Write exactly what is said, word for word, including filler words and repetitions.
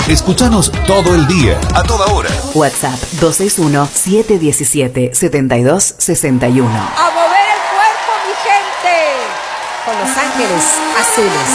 Escúchanos todo el día, a toda hora. WhatsApp dos seis uno, siete uno siete, siete dos seis uno. ¡A mover el cuerpo, mi gente! Con Los Ángeles Azules.